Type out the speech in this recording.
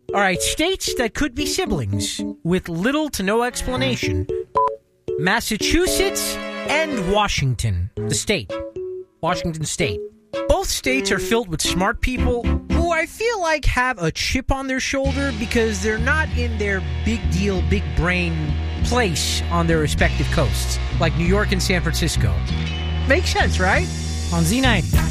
All right, states that could be siblings with little to no explanation. Massachusetts and Washington, the state. Washington State. Both states are filled with smart people who I feel like have a chip on their shoulder because they're not in their big deal, big brain place on their respective coasts, like New York and San Francisco. Makes sense, right? On Z90.